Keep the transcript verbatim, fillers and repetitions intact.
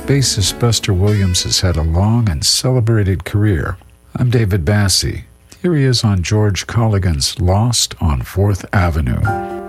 bassist Buster Williams has had a long and celebrated career. I'm David Bassie. Here he is on George Colligan's Lost on Fourth Avenue.